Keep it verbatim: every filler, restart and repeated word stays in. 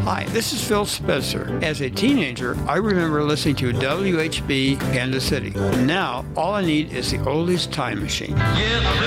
Hi, this is Phil Spencer. As a teenager, I remember listening to W H B Kansas City. Now, all I need is the oldies time machine. Yeah,